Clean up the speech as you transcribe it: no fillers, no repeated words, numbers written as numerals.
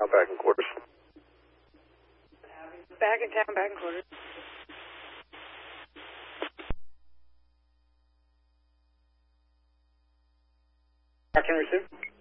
town, back in quarters. Back in town, back in quarters. I can receive.